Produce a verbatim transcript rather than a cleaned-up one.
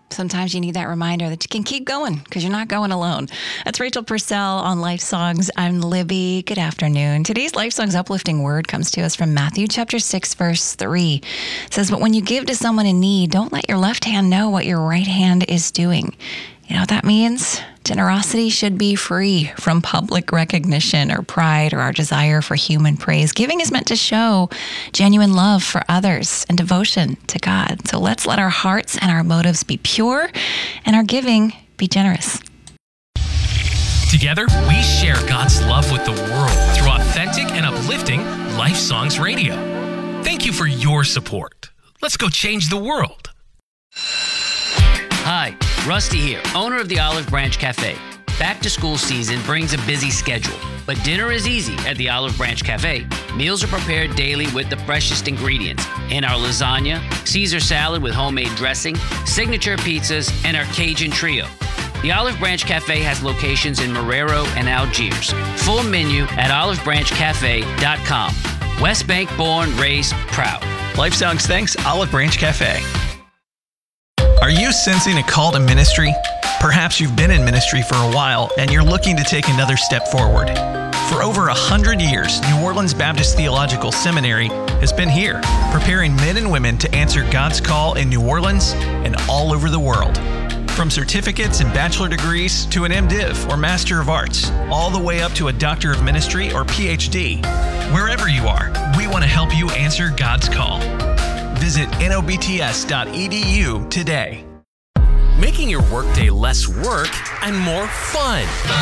Sometimes you need that reminder that you can keep going because you're not going alone. That's Rachel Purcell on Life Songs. I'm Libby. Good afternoon. Today's Life Songs uplifting word comes to us from Matthew chapter six, verse three. It says, "But when you give to someone in need, don't let your left hand know what your right hand is doing." You know what that means? Generosity should be free from public recognition or pride or our desire for human praise. Giving is meant to show genuine love for others and devotion to God. So let's let our hearts and our motives be pure and our giving be generous. Together, we share God's love with the world through authentic and uplifting Life Songs Radio. Thank you for your support. Let's go change the world. Hi, Rusty here, owner of the Olive Branch Cafe. Back to school season brings a busy schedule, but dinner is easy at the Olive Branch Cafe. Meals are prepared daily with the freshest ingredients in our lasagna, Caesar salad with homemade dressing, signature pizzas, and our Cajun trio. The Olive Branch Cafe has locations in Marrero and Algiers. Full menu at olive branch cafe dot com. West Bank born, raised, proud. Life Songs thanks Olive Branch Cafe. Are you sensing a call to ministry? Perhaps you've been in ministry for a while and you're looking to take another step forward. For over a hundred years, New Orleans Baptist Theological Seminary has been here, preparing men and women to answer God's call in New Orleans and all over the world. From certificates and bachelor degrees to an MDiv or Master of Arts, all the way up to a Doctor of Ministry or P H D. Wherever you are, we want to help you answer God's call. Visit N O B T S dot E D U today. Making your workday less work and more fun.